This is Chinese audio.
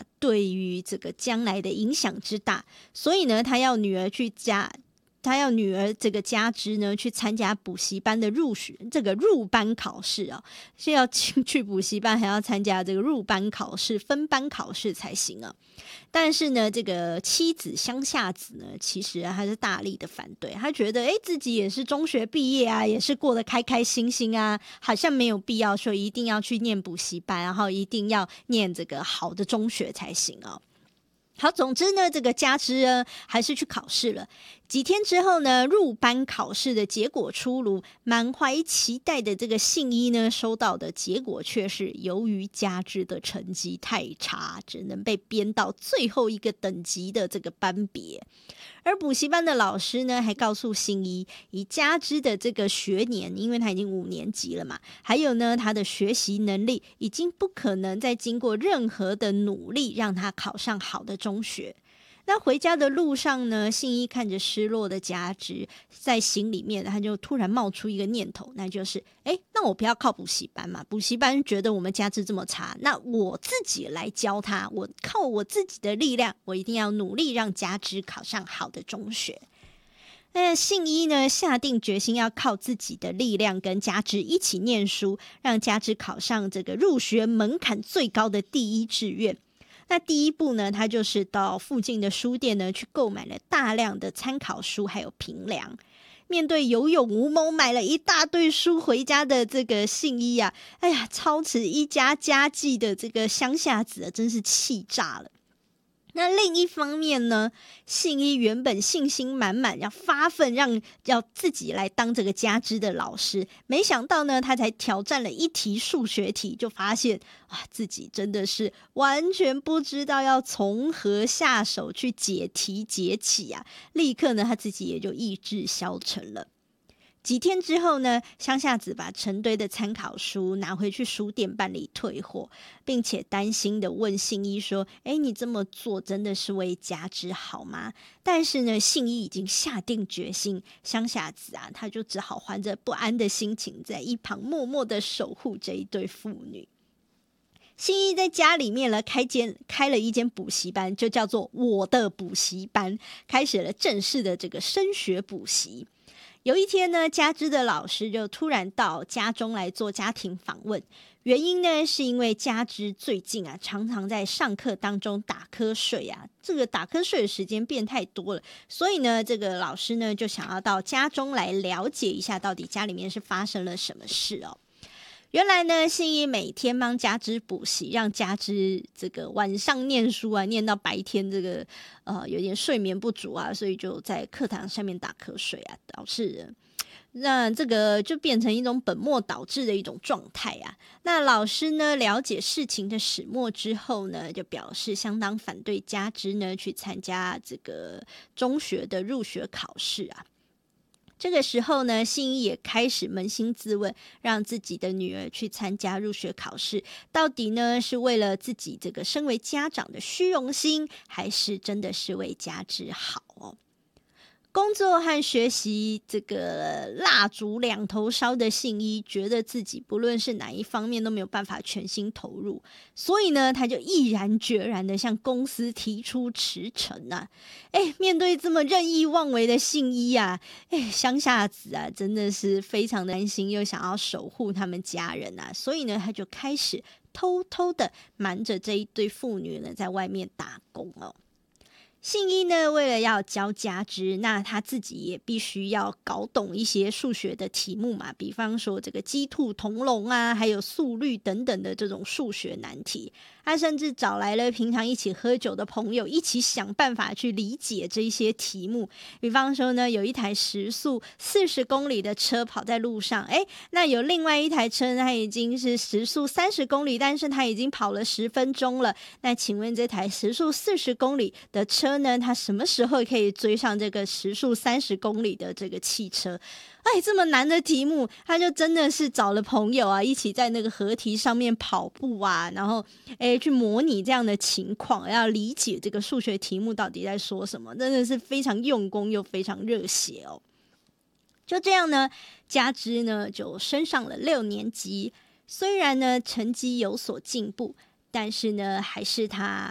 对于这个将来的影响之大，所以呢，他要女儿这个加之呢去参加补习班的入班考试啊，是要去补习班，还要参加这个入班考试、分班考试才行啊。但是呢，这个妻子乡下子呢，其实还是大力的反对。他觉得，自己也是中学毕业啊，也是过得开开心心啊，好像没有必要说一定要去念补习班，然后一定要念这个好的中学才行啊。好，总之呢，这个加之呢还是去考试了。几天之后呢，入班考试的结果出炉，满怀期待的这个信一呢，收到的结果却是由于加之的成绩太差，只能被编到最后一个等级的这个班别。而补习班的老师呢，还告诉信一，以加之的这个学年，因为他已经5年级了嘛，还有呢，他的学习能力已经不可能再经过任何的努力让他考上好的中学。那回家的路上呢，信一看着失落的加之，在心里面他就突然冒出一个念头，那就是那我不要靠补习班嘛，补习班觉得我们加之这么差，那我自己来教他，我靠我自己的力量，我一定要努力让加之考上好的中学。那信一呢，下定决心要靠自己的力量跟加之一起念书，让加之考上这个入学门槛最高的第一志愿。那第一步呢，他就是到附近的书店呢去购买了大量的参考书还有评量。面对有勇无谋买了一大堆书回家的这个信一啊，操持一家家计的这个乡下子真是气炸了。那另一方面呢，信一原本信心满满，要发奋要自己来当这个加之的老师，没想到呢，他才挑战了一题数学题，就发现自己真的是完全不知道要从何下手去解题解起啊！立刻呢，他自己也就意志消沉了。几天之后呢，乡下子把成堆的参考书拿回去书店办理退货，并且担心的问信一说：你这么做真的是为加之好吗？但是呢，信一已经下定决心，乡下子啊，他就只好怀着不安的心情，在一旁默默的守护这一对父女。信一在家里面呢，开了一间补习班，就叫做我的补习班，开始了正式的这个升学补习。有一天呢，加之的老师就突然到家中来做家庭访问，原因呢是因为加之最近常常在上课当中打瞌睡这个打瞌睡的时间变太多了，所以呢这个老师呢就想要到家中来了解一下到底家里面是发生了什么事哦。原来呢，信一每天帮加之补习，让加之这个晚上念书念到白天这个有点睡眠不足所以就在课堂上面打瞌睡导致那这个就变成一种本末倒置的一种状态那老师呢了解事情的始末之后呢，就表示相当反对加之呢去参加这个中学的入学考试这个时候呢，信一也开始扪心自问，让自己的女儿去参加入学考试，到底呢是为了自己这个身为家长的虚荣心，还是真的是为加之好工作和学习这个蜡烛两头烧的信一，觉得自己不论是哪一方面都没有办法全心投入，所以呢，他就毅然决然的向公司提出辞呈面对这么任意妄为的信一乡下子真的是非常担心，又想要守护他们家人所以呢，他就开始偷偷的瞒着这一对父女呢，在外面打工信一呢，为了要教加之，那他自己也必须要搞懂一些数学的题目嘛，比方说这个鸡兔同笼还有速率等等的这种数学难题。他甚至找来了平常一起喝酒的朋友，一起想办法去理解这些题目。比方说呢，有一台时速40公里的车跑在路上，那有另外一台车呢，它已经是时速30公里，但是它已经跑了10分钟了。那请问这台时速40公里的车呢，它什么时候可以追上这个时速30公里的这个汽车？这么难的题目，他就真的是找了朋友一起在那个河堤上面跑步然后去模拟这样的情况，要理解这个数学题目到底在说什么，真的是非常用功又非常热血就这样呢，加之呢就升上了6年级，虽然呢成绩有所进步，但是呢还是他